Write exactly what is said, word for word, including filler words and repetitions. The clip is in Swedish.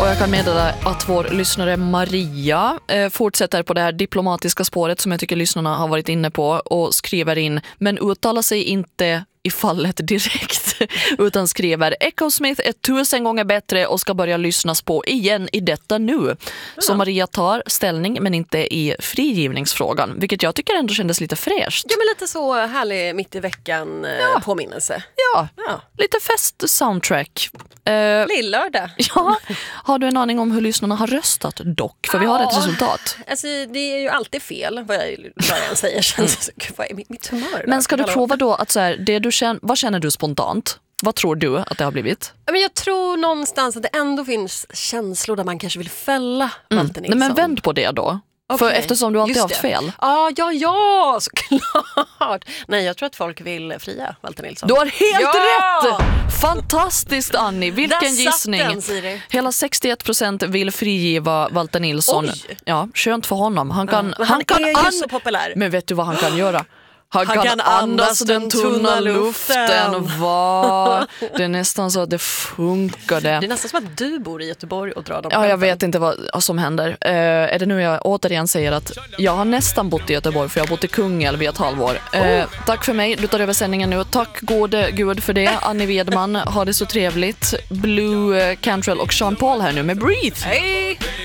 Och jag kan meddela att vår lyssnare Maria eh, fortsätter på det här diplomatiska spåret som jag tycker lyssnarna har varit inne på och skriver in, men uttalar sig inte i fallet direkt utan skriver Echo Smith är tusen gånger bättre och ska börja lyssnas på igen i detta nu. Ja. Så Maria tar ställning men inte i frigivningsfrågan, vilket jag tycker ändå kändes lite fräscht. Ja, men lite så härlig mitt i veckan ja. påminnelse. Ja, ja, lite fest-soundtrack. Uh, Lillördag. Ja, har du en aning om hur lyssnarna har röstat dock? För vi har ett resultat. Alltså, det är ju alltid fel vad jag, vad jag säger. Känns, vad är mitt, mitt humör? Men ska du prova då att så här, det du känner, vad känner du spontant? Vad tror du att det har blivit? Men jag tror någonstans att det ändå finns känslor där man kanske vill fälla mm. Walter Nilsson. Nej, men vänd på det då. Okay. För eftersom du alltid har haft fel. Ah, ja, ja, såklart. Nej, jag tror att folk vill fria Walter Nilsson. Du har helt ja! rätt! Fantastiskt, Annie. Vilken där gissning. Den, Siri. Hela sextioett procent vill frigiva Walter Nilsson. Oj. Ja, skönt för honom. Han kan, ja, han, han kan är ju an- så populär. Men vet du vad han kan göra? Han, han kan, kan andas den tunna luften. luften. Va? Det är nästan så att det funkar det. Det är nästan som att du bor i Göteborg och drar dem. Ja, jag vet inte vad som händer. Uh, är det nu jag återigen säger att jag har nästan bott i Göteborg för jag har bott i Kungälv i ett halvår. Uh, oh. Tack för mig. Du tar över sändningen nu. Tack gode gud för det. Annie Wedman, ha det så trevligt. Blue, uh, Cantrell och Sean Paul här nu med Breathe. Hej!